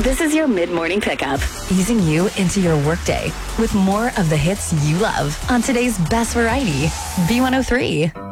This is your mid-morning pickup. Easing you into your workday with more of the hits you love on today's best variety, B103.